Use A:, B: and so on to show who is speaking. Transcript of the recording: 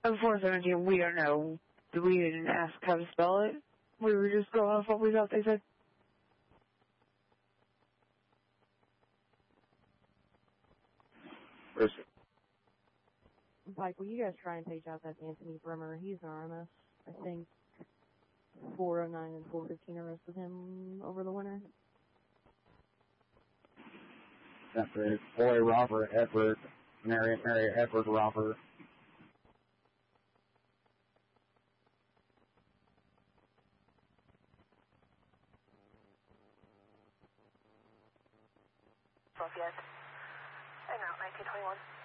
A: Of 417, we don't know. We didn't ask how to spell it. We were just going off what we thought they said.
B: Pike, will you guys try and page out that Anthony Brimmer? He's an RMS. I think 409 and 415 arrested him over the winter.
C: That's it. Boy, Robert, Edward, Mary, Edward, Robert.
D: Yet. And out 1921.